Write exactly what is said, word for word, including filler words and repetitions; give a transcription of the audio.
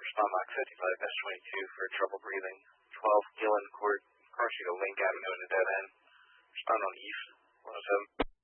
Respond Mach fifty-five, S twenty-two for trouble breathing. twelve Gillen Court, Car Street, Link Avenue in the dead end. Respond on East, one oh seven.